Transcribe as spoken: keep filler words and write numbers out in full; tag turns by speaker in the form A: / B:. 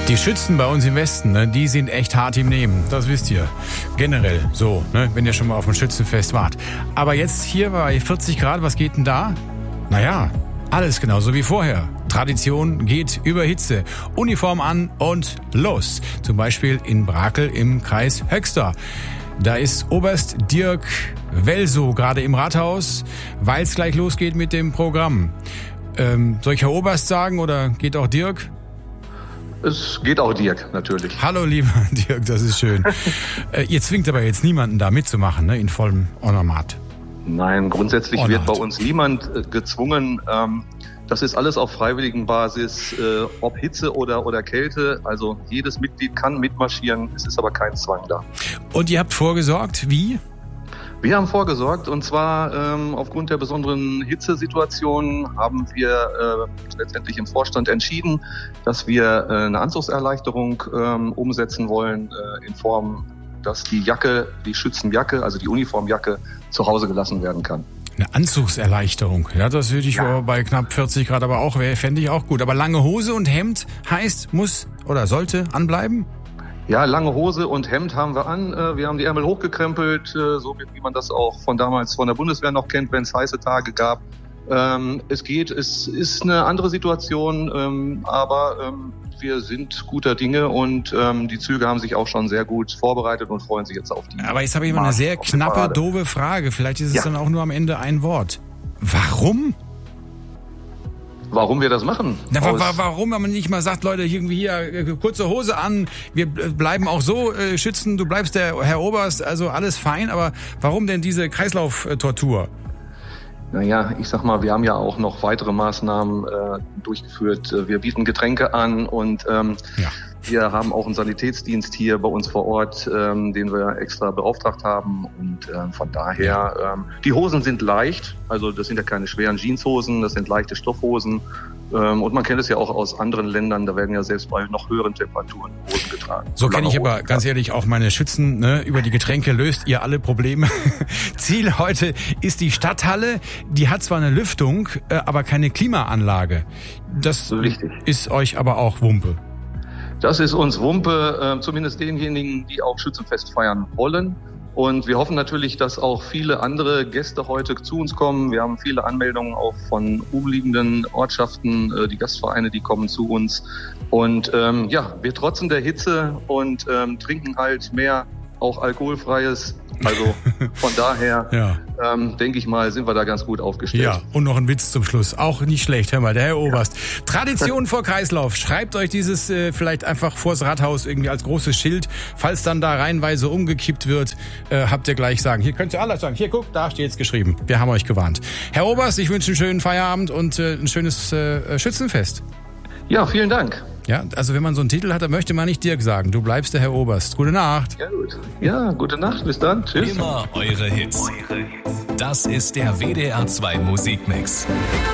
A: Die Schützen bei uns im Westen, ne, die sind echt hart im Nehmen. Das wisst ihr. Generell so, ne, wenn ihr schon mal auf dem Schützenfest wart. Aber jetzt hier bei vierzig Grad, was geht denn da? Naja, alles genauso wie vorher. Tradition geht über Hitze. Uniform an und los. Zum Beispiel in Brakel im Kreis Höxter. Da ist Oberst Dirk Welsow gerade im Rathaus, weil es gleich losgeht mit dem Programm. Ähm, soll ich Herr Oberst sagen oder geht auch Dirk?
B: Es geht auch Dirk, natürlich.
A: Hallo, lieber Dirk, das ist schön. äh, ihr zwingt aber jetzt niemanden da mitzumachen, ne, in vollem Ornamat.
B: Nein, grundsätzlich
A: Ornat.
B: wird bei uns niemand äh, gezwungen. Ähm, das ist alles auf freiwilligen Basis, äh, ob Hitze oder, oder Kälte. Also jedes Mitglied kann mitmarschieren, es ist aber kein Zwang da.
A: Und ihr habt vorgesorgt, wie?
B: Wir haben vorgesorgt, und zwar ähm, aufgrund der besonderen Hitzesituation haben wir äh, letztendlich im Vorstand entschieden, dass wir äh, eine Anzugserleichterung ähm, umsetzen wollen äh, in Form, dass die Jacke, die Schützenjacke, also die Uniformjacke, zu Hause gelassen werden kann.
A: Eine Anzugserleichterung, ja, das würde ich
B: Ja.
A: bei knapp vierzig Grad aber auch, fände ich auch gut. Aber lange Hose und Hemd heißt, muss oder sollte anbleiben?
B: Ja, lange Hose und Hemd haben wir an. Wir haben die Ärmel hochgekrempelt, so wie man das auch von damals von der Bundeswehr noch kennt, wenn es heiße Tage gab. Es geht, es ist eine andere Situation, aber wir sind guter Dinge und die Züge haben sich auch schon sehr gut vorbereitet und freuen sich jetzt auf die.
A: Aber jetzt habe ich mal eine sehr
B: auf die
A: knappe,
B: Parade.
A: doofe Frage. Vielleicht ist es
B: Ja.
A: dann auch nur am Ende ein Wort. Warum?
B: Warum wir das machen?
A: Na, wa-
B: Aus-
A: wa- warum, wenn man nicht mal sagt, Leute, irgendwie hier äh, kurze Hose an, wir äh, bleiben auch so äh, schützen, du bleibst der Herr Oberst, also alles fein, aber warum denn diese Kreislauftortur?
B: Naja, ich sag mal, wir haben ja auch noch weitere Maßnahmen äh, durchgeführt. Wir bieten Getränke an und ähm,
A: Ja.
B: wir haben auch einen Sanitätsdienst hier bei uns vor Ort, ähm, den wir extra beauftragt haben. Und ähm, von daher, ähm, die Hosen sind leicht, also das sind ja keine schweren Jeanshosen, das sind leichte Stoffhosen. Ähm, und man kennt es ja auch aus anderen Ländern, da werden ja selbst bei noch höheren Temperaturen Hosen getragen.
A: So kenne ich
B: Lange
A: aber
B: Hosen,
A: ganz
B: ja.
A: ehrlich auch meine Schützen, ne? Über die Getränke löst ihr alle Probleme. Ziel heute ist die Stadthalle. Die hat zwar eine Lüftung, äh, aber keine Klimaanlage. Das
B: Richtig.
A: ist euch aber auch Wumpe.
B: Das ist uns Wumpe, äh, zumindest denjenigen, die auch Schützenfest feiern wollen. Und wir hoffen natürlich, dass auch viele andere Gäste heute zu uns kommen. Wir haben viele Anmeldungen auch von umliegenden Ortschaften, äh, die Gastvereine, die kommen zu uns. Und ähm, ja, wir trotzen der Hitze und ähm, trinken halt mehr auch alkoholfreies. Also von daher
A: Ja.
B: ähm, denke ich mal, sind wir da ganz gut aufgestellt.
A: Ja, und noch ein Witz zum Schluss. Auch nicht schlecht, hör mal, der Herr Oberst. Tradition vor Kreislauf. Schreibt euch dieses äh, vielleicht einfach vors Rathaus irgendwie als großes Schild. Falls dann da reihenweise umgekippt wird, äh, habt ihr gleich sagen. Hier könnt ihr alle sagen. Hier, guckt, da steht's geschrieben. Wir haben euch gewarnt. Herr Oberst, ich wünsche einen schönen Feierabend und äh, ein schönes äh, Schützenfest.
B: Ja, vielen Dank.
A: Ja, also wenn man so einen Titel hat, dann möchte man nicht Dirk sagen. Du bleibst der Herr Oberst. Gute Nacht.
B: Ja, gut. Ja, gute Nacht. Bis dann. Tschüss.
C: Immer eure Hits. Das ist der W D R zwei Musikmix.